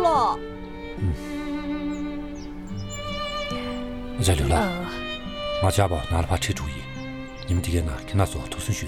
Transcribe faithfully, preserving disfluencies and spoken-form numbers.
了。 嗯，我家刘了，我家吧拿了把车主意，你们几个呢跟他做投孙学。